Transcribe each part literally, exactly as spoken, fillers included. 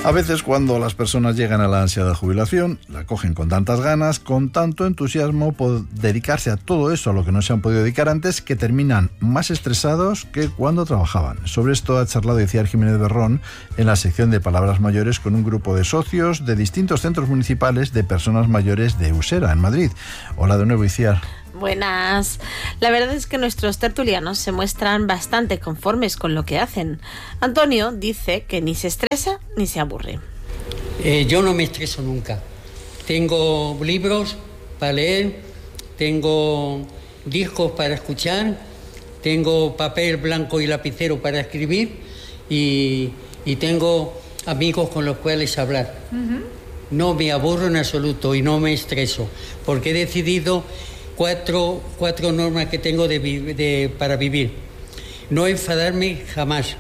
A veces cuando las personas llegan a la ansiada jubilación, la cogen con tantas ganas, con tanto entusiasmo por dedicarse a todo eso a lo que no se han podido dedicar antes, que terminan más estresados que cuando trabajaban. Sobre esto ha charlado Itziar Jiménez Berrón en la sección de Palabras Mayores con un grupo de socios de distintos centros municipales de personas mayores de Usera, en Madrid. Hola de nuevo, Itziar. Buenas. La verdad es que nuestros tertulianos se muestran bastante conformes con lo que hacen. Antonio dice que ni se estresa ni se aburre. Eh, yo no me estreso nunca. Tengo libros para leer, tengo discos para escuchar, tengo papel blanco y lapicero para escribir y, y tengo amigos con los cuales hablar. Uh-huh. No me aburro en absoluto y no me estreso, porque he decidido cuatro, cuatro normas que tengo de, de, para vivir. No enfadarme jamás,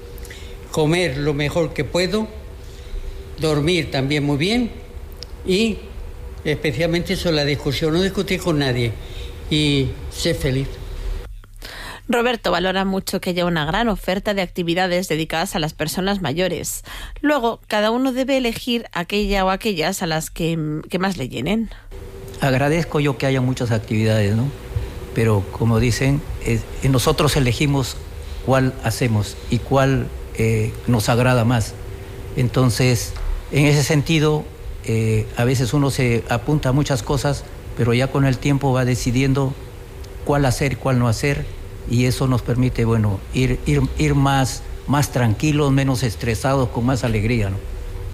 comer lo mejor que puedo, dormir también muy bien y especialmente sobre la discusión, no discutir con nadie y ser feliz. Roberto valora mucho que haya una gran oferta de actividades dedicadas a las personas mayores. Luego, cada uno debe elegir aquella o aquellas a las que, que más le llenen. Agradezco yo que haya muchas actividades, ¿no? Pero como dicen, eh, nosotros elegimos cuál hacemos y cuál eh, nos agrada más. Entonces, en ese sentido, eh, a veces uno se apunta a muchas cosas, pero ya con el tiempo va decidiendo cuál hacer y cuál no hacer, y eso nos permite, bueno, ir, ir, ir más, más tranquilos, menos estresados, con más alegría, ¿no?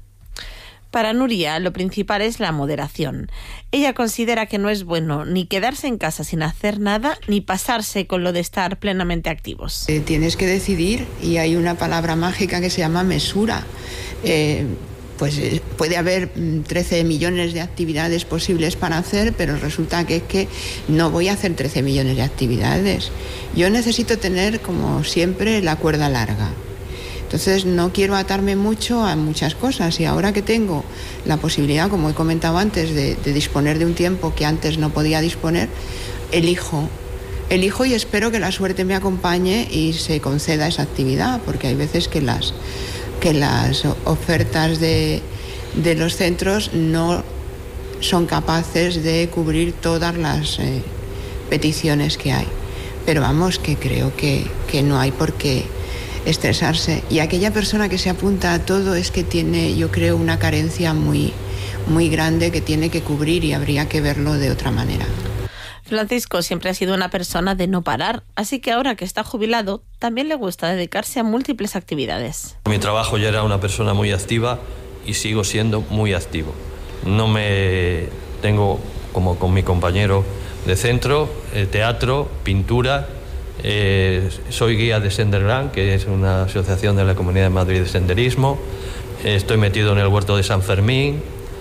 Para Nuria, lo principal es la moderación. Ella considera que no es bueno ni quedarse en casa sin hacer nada, ni pasarse con lo de estar plenamente activos. Eh, tienes que decidir, y hay una palabra mágica que se llama mesura. Eh, pues eh, puede haber trece millones de actividades posibles para hacer, pero resulta que es que no voy a hacer trece millones de actividades. Yo necesito tener, como siempre, la cuerda larga. Entonces no quiero atarme mucho a muchas cosas, y ahora que tengo la posibilidad, como he comentado antes, de, de disponer de un tiempo que antes no podía disponer, elijo, elijo y espero que la suerte me acompañe y se conceda esa actividad, porque hay veces que las, que las ofertas de, de los centros no son capaces de cubrir todas las eh, peticiones que hay. Pero vamos, que creo que, que no hay por qué estresarse, y aquella persona que se apunta a todo es que tiene, yo creo, una carencia muy, muy grande que tiene que cubrir, y habría que verlo de otra manera. Francisco siempre ha sido una persona de no parar, así que ahora que está jubilado, también le gusta dedicarse a múltiples actividades. Mi trabajo ya era una persona muy activa y sigo siendo muy activo. No me tengo, como con mi compañero de centro, eh, teatro, pintura. Eh, soy guía de Senderland, que es una asociación de la Comunidad de Madrid de senderismo. Eh, estoy metido en el huerto de San Fermín.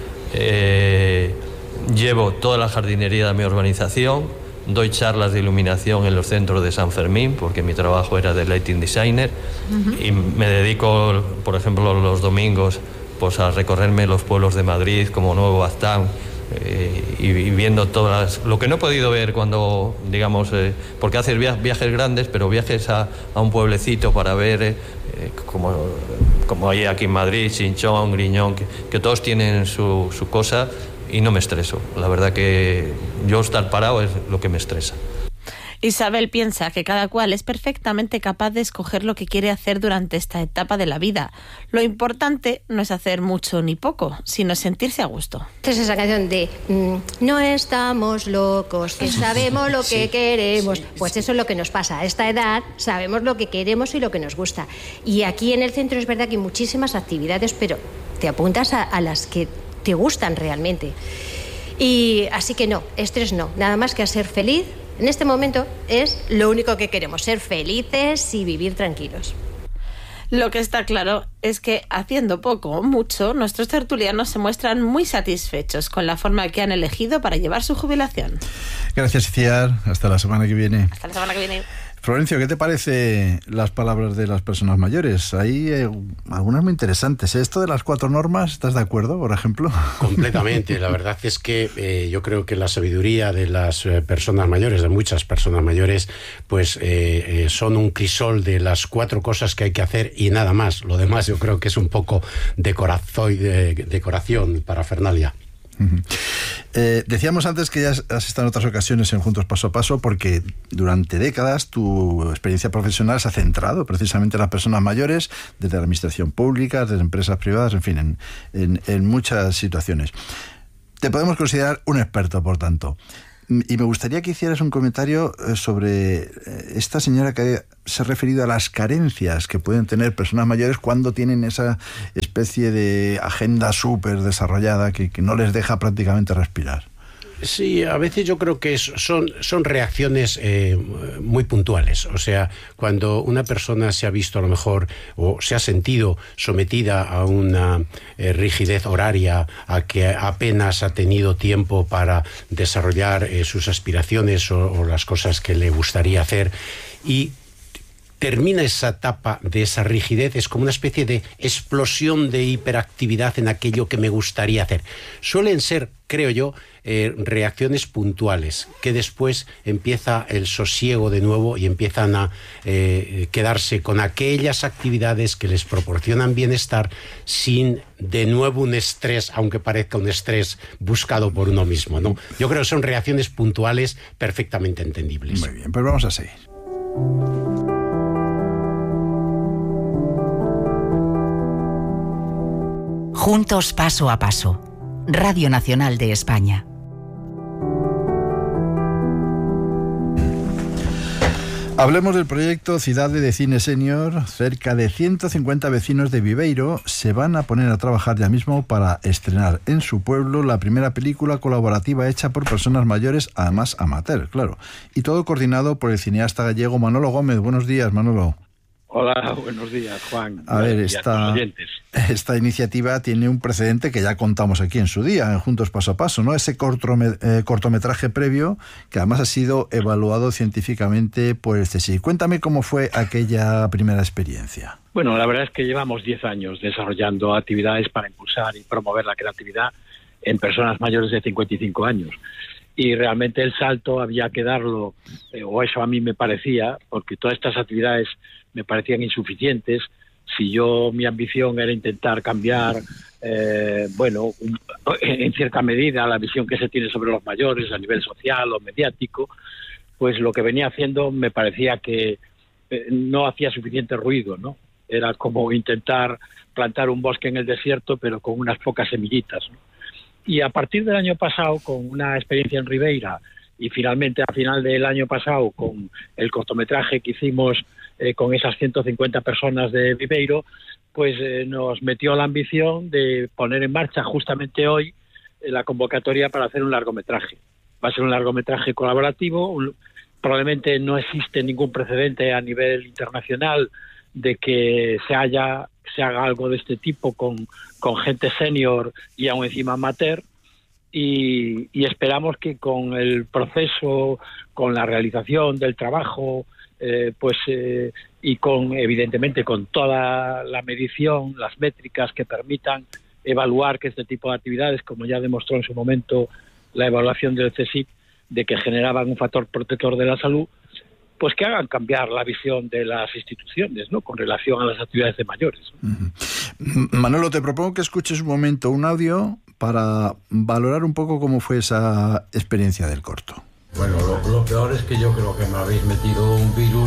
Eh, llevo toda la jardinería de mi urbanización. Doy charlas de iluminación en los centros de San Fermín, porque mi trabajo era de lighting designer. Uh-huh. Y me dedico, por ejemplo, los domingos, pues a recorrerme los pueblos de Madrid, como Nuevo Baztán. Eh, y, y viendo todas lo que no he podido ver cuando, digamos, eh, porque haces via- viajes grandes, pero viajes a, a un pueblecito para ver, eh, como, como hay aquí en Madrid, Chinchón, Griñón, que, que todos tienen su, su cosa, y no me estreso. La verdad que yo estar parado es lo que me estresa. Isabel piensa que cada cual es perfectamente capaz de escoger lo que quiere hacer durante esta etapa de la vida. Lo importante no es hacer mucho ni poco, sino sentirse a gusto. Es esa canción de mmm, no estamos locos, que sabemos lo que sí, queremos. Sí, pues eso es lo que nos pasa. A esta edad sabemos lo que queremos y lo que nos gusta. Y aquí en el centro es verdad que hay muchísimas actividades, pero te apuntas a, a las que te gustan realmente. Y así que no, estrés no, nada más que a ser feliz. En este momento es lo único que queremos, ser felices y vivir tranquilos. Lo que está claro es que, haciendo poco o mucho, nuestros tertulianos se muestran muy satisfechos con la forma que han elegido para llevar su jubilación. Gracias, Itziar. Hasta la semana que viene. Hasta la semana que viene. Florencio, ¿qué te parece las palabras de las personas mayores? Hay eh, algunas muy interesantes. Esto de las cuatro normas, ¿estás de acuerdo, por ejemplo? Completamente. La verdad es que eh, yo creo que la sabiduría de las eh, personas mayores, de muchas personas mayores, pues eh, eh, son un crisol de las cuatro cosas que hay que hacer y nada más. Lo demás yo creo que es un poco decorazo- de, decoración, parafernalia. Uh-huh. Eh, decíamos antes que ya has estado en otras ocasiones en Juntos Paso a Paso porque durante décadas tu experiencia profesional se ha centrado precisamente en las personas mayores, desde la administración pública, desde empresas privadas, en fin, en, en, en muchas situaciones. Te podemos considerar un experto, por tanto. Y me gustaría que hicieras un comentario sobre esta señora que se ha referido a las carencias que pueden tener personas mayores cuando tienen esa especie de agenda súper desarrollada que, que no les deja prácticamente respirar. Sí, a veces yo creo que es, son, son reacciones eh, muy puntuales. O sea, cuando una persona se ha visto a lo mejor o se ha sentido sometida a una eh, rigidez horaria, a que apenas ha tenido tiempo para desarrollar eh, sus aspiraciones o, o las cosas que le gustaría hacer, y termina esa etapa de esa rigidez, es como una especie de explosión de hiperactividad en aquello que me gustaría hacer. Suelen ser, creo yo, eh, reacciones puntuales, que después empieza el sosiego de nuevo y empiezan a eh, quedarse con aquellas actividades que les proporcionan bienestar sin de nuevo un estrés, aunque parezca un estrés buscado por uno mismo, ¿no? Yo creo que son reacciones puntuales perfectamente entendibles. Muy bien, pues vamos a seguir. Juntos Paso a Paso. Radio Nacional de España. Hablemos del proyecto Cidade de Cine Senior. Cerca de ciento cincuenta vecinos de Viveiro se van a poner a trabajar ya mismo para estrenar en su pueblo la primera película colaborativa hecha por personas mayores, además amateur, claro. Y todo coordinado por el cineasta gallego Manolo Gómez. Buenos días, Manolo. Hola, buenos días, Juan. A ver, esta, esta iniciativa tiene un precedente que ya contamos aquí en su día, en Juntos Paso a Paso, ¿no? Ese cortome, eh, cortometraje previo, que además ha sido evaluado científicamente por el C S I. Cuéntame cómo fue aquella primera experiencia. Bueno, la verdad es que llevamos diez años desarrollando actividades para impulsar y promover la creatividad en personas mayores de cincuenta y cinco años. Y realmente el salto había que darlo, eh, o eso a mí me parecía, porque todas estas actividades me parecían insuficientes. Si yo, mi ambición era intentar cambiar, eh, bueno, un, en cierta medida la visión que se tiene sobre los mayores a nivel social o mediático, pues lo que venía haciendo me parecía que eh, no hacía suficiente ruido, ¿no? Era como intentar plantar un bosque en el desierto, pero con unas pocas semillitas, ¿no? Y a partir del año pasado, con una experiencia en Ribeira, y finalmente a final del año pasado con el cortometraje que hicimos eh, con esas ciento cincuenta personas de Viveiro, pues eh, nos metió la ambición de poner en marcha justamente hoy eh, la convocatoria para hacer un largometraje. Va a ser un largometraje colaborativo. Un, probablemente no existe ningún precedente a nivel internacional de que se haya se haga algo de este tipo con, con gente senior y aún encima amateur. Y, y esperamos que con el proceso, con la realización del trabajo, eh, pues eh, y con evidentemente con toda la medición, las métricas que permitan evaluar que este tipo de actividades, como ya demostró en su momento la evaluación del C S I C, de que generaban un factor protector de la salud, pues que hagan cambiar la visión de las instituciones, ¿no?, con relación a las actividades de mayores. Uh-huh. Manolo, te propongo que escuches un momento un audio para valorar un poco cómo fue esa experiencia del corto. Bueno, lo, lo peor es que yo creo que me habéis metido un virus,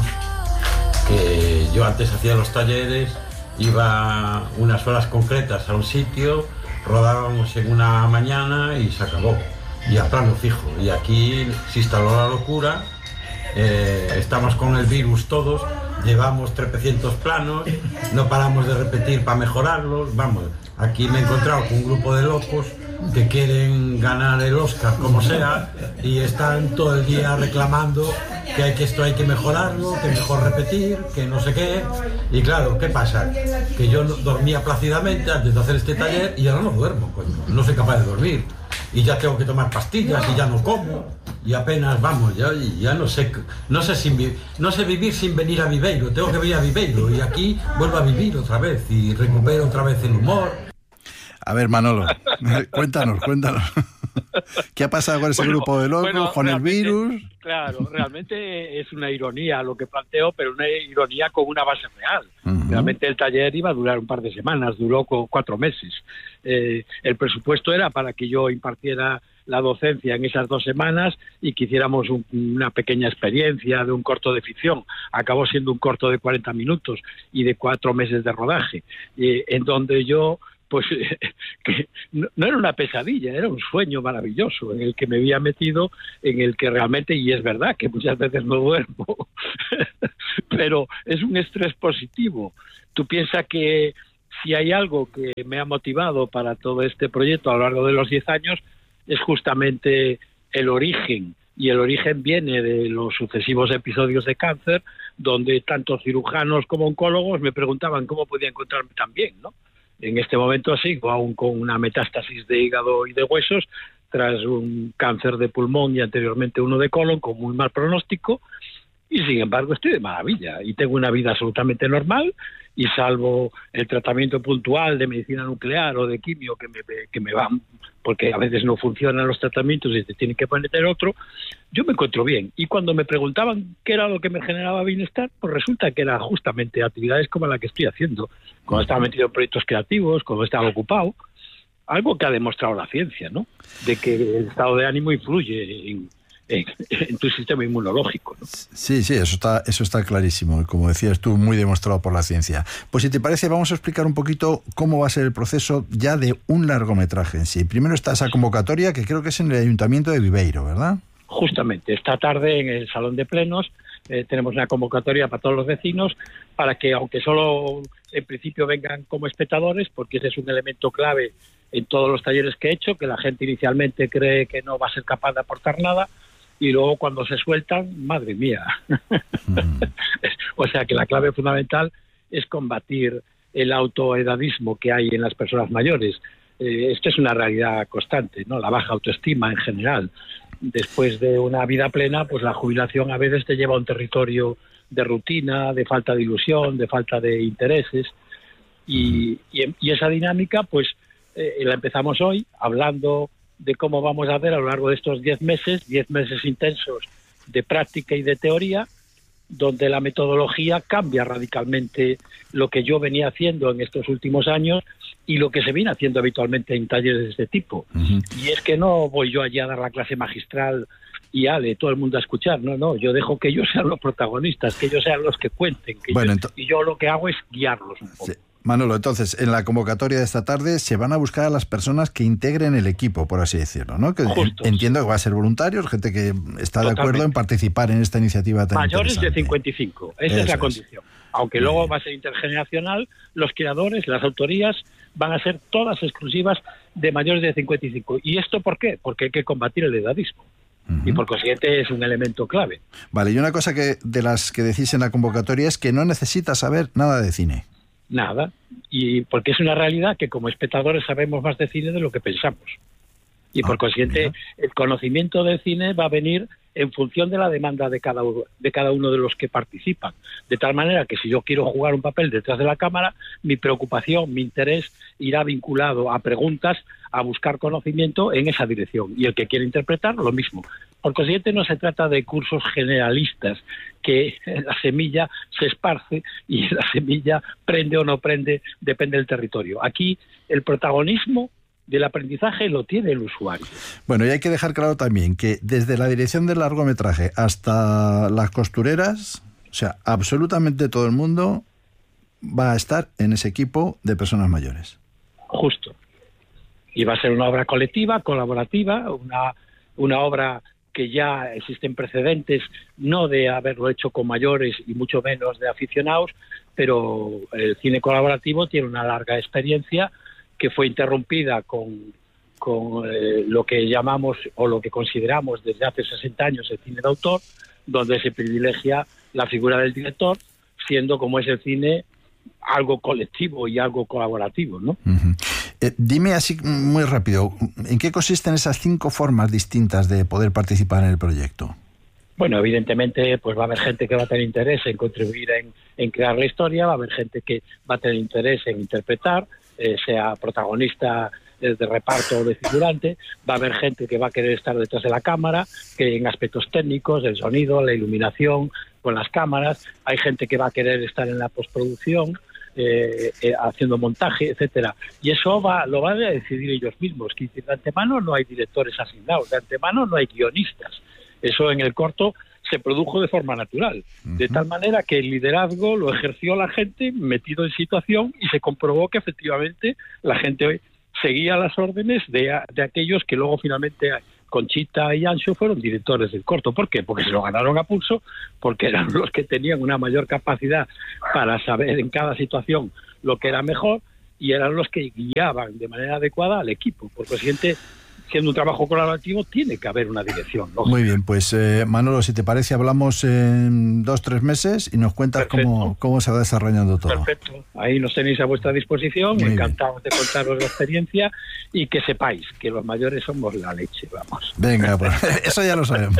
que yo antes hacía los talleres, iba unas horas concretas a un sitio, rodábamos en una mañana y se acabó, y a plano fijo. Y aquí se instaló la locura. Eh, estamos con el virus todos, llevamos trescientos planos, no paramos de repetir para mejorarlos. Vamos, aquí me he encontrado con un grupo de locos que quieren ganar el Oscar como sea y están todo el día reclamando que, hay que esto hay que mejorarlo, que mejor repetir, que no sé qué. Y claro, ¿qué pasa? Que yo dormía plácidamente antes de hacer este taller y ahora no duermo, coño. No soy capaz de dormir y ya tengo que tomar pastillas y ya no como. y apenas vamos, ya, ya no sé, no sé si no sé vivir sin venir a Viveiro, tengo que venir a Viveiro y aquí vuelvo a vivir otra vez y recupero otra vez el humor. A ver, Manolo, cuéntanos, cuéntanos. ¿Qué ha pasado con ese bueno, grupo de locos, bueno, con el virus? Claro, realmente es una ironía lo que planteo, pero una ironía con una base real. Uh-huh. Realmente el taller iba a durar un par de semanas, duró cuatro meses. Eh, el presupuesto era para que yo impartiera la docencia en esas dos semanas y que hiciéramos un, una pequeña experiencia de un corto de ficción. Acabó siendo un corto de cuarenta minutos y de cuatro meses de rodaje, eh, en donde yo... pues que no, no era una pesadilla, era un sueño maravilloso en el que me había metido, en el que realmente, y es verdad que muchas veces no duermo, pero es un estrés positivo. Tú piensas que si hay algo que me ha motivado para todo este proyecto a lo largo de los diez años, es justamente el origen, y el origen viene de los sucesivos episodios de cáncer, donde tanto cirujanos como oncólogos me preguntaban cómo podía encontrarme tan bien, ¿no? En este momento sigo aún con una metástasis de hígado y de huesos tras un cáncer de pulmón y anteriormente uno de colon con muy mal pronóstico, y sin embargo estoy de maravilla y tengo una vida absolutamente normal, y salvo el tratamiento puntual de medicina nuclear o de quimio que me, que me van, porque a veces no funcionan los tratamientos y te tienen que poner otro, yo me encuentro bien. Y cuando me preguntaban qué era lo que me generaba bienestar, pues resulta que era justamente actividades como la que estoy haciendo, cuando estaba metido en proyectos creativos, cuando estaba ocupado, algo que ha demostrado la ciencia, ¿no? De que el estado de ánimo influye en, en, en tu sistema inmunológico, ¿no? Sí, sí, eso está, eso está clarísimo, como decías tú, muy demostrado por la ciencia. Pues si te parece, vamos a explicar un poquito cómo va a ser el proceso ya de un largometraje en sí. Primero está esa convocatoria, que creo que es en el Ayuntamiento de Viveiro, ¿verdad? Justamente, esta tarde en el Salón de Plenos eh, tenemos una convocatoria para todos los vecinos, para que, aunque solo en principio vengan como espectadores, porque ese es un elemento clave en todos los talleres que he hecho, que la gente inicialmente cree que no va a ser capaz de aportar nada, y luego cuando se sueltan, madre mía. Mm. O sea que la clave fundamental es combatir el autoedadismo que hay en las personas mayores. Eh, esto es una realidad constante, ¿no? La baja autoestima en general. Después de una vida plena, pues la jubilación a veces te lleva a un territorio de rutina, de falta de ilusión, de falta de intereses, y, y, y esa dinámica pues eh, la empezamos hoy hablando de cómo vamos a ver a lo largo de estos diez meses, diez meses intensos de práctica y de teoría, donde la metodología cambia radicalmente lo que yo venía haciendo en estos últimos años y lo que se viene haciendo habitualmente en talleres de este tipo. Uh-huh. Y es que no voy yo allí a dar la clase magistral y ale, todo el mundo a escuchar, no, no, yo dejo que ellos sean los protagonistas, que ellos sean los que cuenten, que bueno, yo, ento- y yo lo que hago es guiarlos un poco. Sí. Manolo, entonces, en la convocatoria de esta tarde se van a buscar a las personas que integren el equipo, por así decirlo, ¿no? Que Justo. Entiendo que va a ser voluntarios, gente que está Totalmente. de acuerdo en participar en esta iniciativa tan Mayores interesante. de cincuenta y cinco, esa Eso es la es. condición. Aunque Bien. luego va a ser intergeneracional, los creadores, las autorías, van a ser todas exclusivas de mayores de cincuenta y cinco. ¿Y esto por qué? Porque hay que combatir el edadismo. Uh-huh. Y por consiguiente es un elemento clave. Vale, y una cosa que de las que decís en la convocatoria es que no necesitas saber nada de cine. Nada, y porque es una realidad que como espectadores sabemos más de cine de lo que pensamos. Y por ah, consiguiente, mira. el conocimiento del cine va a venir en función de la demanda de cada, de cada uno de los que participan. De tal manera que si yo quiero jugar un papel detrás de la cámara, mi preocupación, mi interés irá vinculado a preguntas, a buscar conocimiento en esa dirección. Y el que quiere interpretar, lo mismo. Por consiguiente, no se trata de cursos generalistas, que la semilla se esparce y la semilla prende o no prende, depende del territorio. Aquí el protagonismo del aprendizaje lo tiene el usuario. Bueno, y hay que dejar claro también que desde la dirección del largometraje hasta las costureras, o sea, absolutamente todo el mundo va a estar en ese equipo de personas mayores. Justo. Y va a ser una obra colectiva, colaborativa, una, una obra que ya existen precedentes, no de haberlo hecho con mayores y mucho menos de aficionados, pero el cine colaborativo tiene una larga experiencia que fue interrumpida con, con eh, lo que llamamos o lo que consideramos desde hace sesenta años el cine de autor, donde se privilegia la figura del director, siendo como es el cine algo colectivo y algo colaborativo, ¿no? Uh-huh. Eh, dime así muy rápido, ¿en qué consisten esas cinco formas distintas de poder participar en el proyecto? Bueno, evidentemente pues va a haber gente que va a tener interés en contribuir en, en crear la historia, va a haber gente que va a tener interés en interpretar, eh, sea protagonista de reparto o de figurante, va a haber gente que va a querer estar detrás de la cámara, que en aspectos técnicos, el sonido, la iluminación, con las cámaras, hay gente que va a querer estar en la postproducción, eh, eh, haciendo montaje, etcétera. Y eso va, lo van a decidir ellos mismos, que de antemano no hay directores asignados, de antemano no hay guionistas. Eso en el corto se produjo de forma natural, uh-huh. de tal manera que el liderazgo lo ejerció la gente metido en situación y se comprobó que efectivamente la gente seguía las órdenes de, de aquellos que luego finalmente Conchita y Anxo fueron directores del corto. ¿Por qué? Porque se lo ganaron a pulso, porque eran los que tenían una mayor capacidad para saber en cada situación lo que era mejor y eran los que guiaban de manera adecuada al equipo. Por consiguiente, siendo un trabajo colaborativo, tiene que haber una dirección lógica. Muy bien, pues eh, Manolo, si te parece, hablamos en dos, tres meses y nos cuentas cómo, cómo se va desarrollando todo. Perfecto, ahí nos tenéis a vuestra disposición, muy encantados bien. de contaros la experiencia y que sepáis que los mayores somos la leche, vamos. Venga, pues eso ya lo sabemos.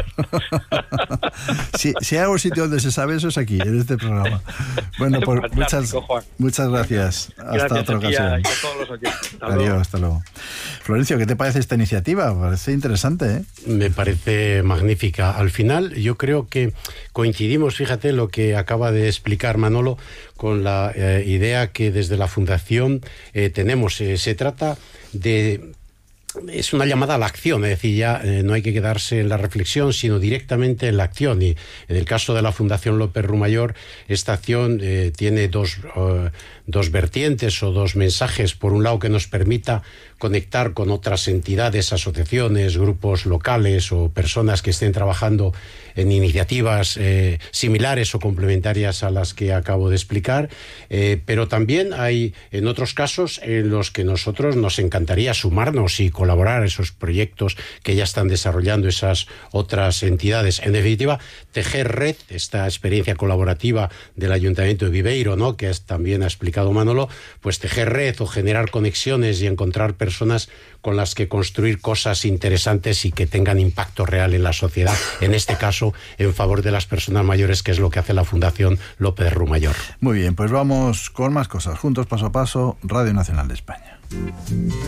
si, si hay algún sitio donde se sabe eso es aquí, en este programa. Bueno, pues muchas, muchas gracias. Hasta gracias otra a ocasión. Y a todos los oyentes. Hasta Adiós, luego. hasta luego. Florencio, ¿qué te parece esta iniciativa? Parece interesante, ¿eh? Me parece magnífica. Al final, yo creo que coincidimos, fíjate, lo que acaba de explicar Manolo, con la eh, idea que desde la Fundación eh, tenemos. Eh, se trata de... Es una llamada a la acción, es decir, ya eh, no hay que quedarse en la reflexión, sino directamente en la acción. Y en el caso de la Fundación López Rumayor, esta acción eh, tiene dos, uh, dos vertientes o dos mensajes. Por un lado, que nos permita conectar con otras entidades, asociaciones, grupos locales o personas que estén trabajando en iniciativas eh, similares o complementarias a las que acabo de explicar, eh, pero también hay en otros casos en los que nosotros nos encantaría sumarnos y colaborar a esos proyectos que ya están desarrollando esas otras entidades. En definitiva, tejer red, esta experiencia colaborativa del Ayuntamiento de Viveiro, ¿no?, que es, también ha explicado Manolo, pues tejer red o generar conexiones y encontrar personas con las que construir cosas interesantes y que tengan impacto real en la sociedad, en este caso en favor de las personas mayores, que es lo que hace la Fundación López Rumayor. Muy bien, pues vamos con más cosas. Juntos, paso a paso, Radio Nacional de España.